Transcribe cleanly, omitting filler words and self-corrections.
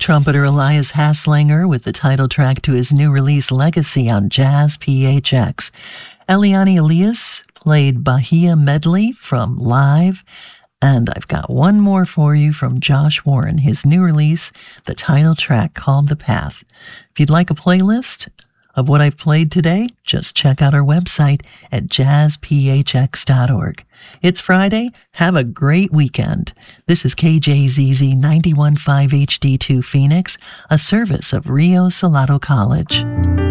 Trumpeter Elias Haslanger with the title track to his new release Legacy on Jazz PHX. Eliane Elias played Bahia Medley from Live. And I've got one more for you from Josh Warren, his new release, the title track called The Path. If you'd like a playlist of what I've played today, just check out our website at jazzphx.org. It's Friday. Have a great weekend. This is KJZZ 91.5 HD2 Phoenix, a service of Rio Salado College.